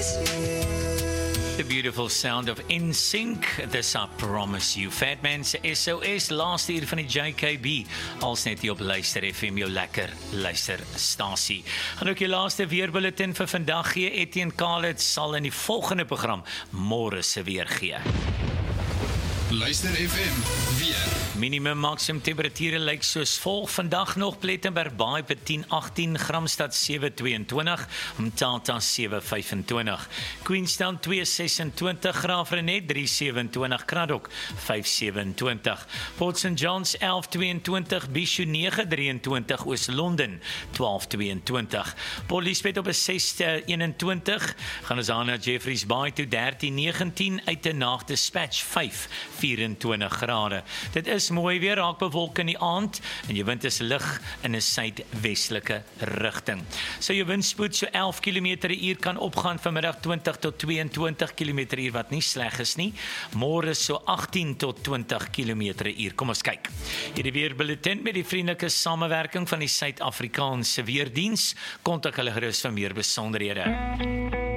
The beautiful sound of NSYNC, this I promise you. Fatman se SOS, laaste uur van die JKB, als net hier op Luister FM, jou lekker luisterstasie. En ook jou laaste weerbulletin vir vandag gee, Etienne Khaled sal in die volgende program môre se weer gee. Luister FM, weer. Minimum maksimum temperature lyk soos volg. Vandag nog Plettenberg Baai by 10-18, Gramstad 7-22, Mthatha 7-25, Queenstown 2-26, Graafrenet 3-27, Kraddock 5-27, Port St. John's 11-22, Bishu 9-23, Oos-London 12-22, Port Elizabeth op 6-21, gaan ons aan na Jeffreys Bay toe 13-19, Uitenhaag Dispatch 5-24 grade. Dit is mooi weer, raak bewolk in die aand en jou wind is lig in 'n suidwestelike rigting. So jou windspoed so 11 km/h kan opgaan vanmiddag 20 tot 22 km/h wat nie sleg is nie. Môre so 18 tot 20 km/h. Kom ons kyk. Hierdie weerbulletin met die vriendelike samewerking van die Suid-Afrikaanse Weerdiens. Kontak hulle gerus vir meer besonderhede.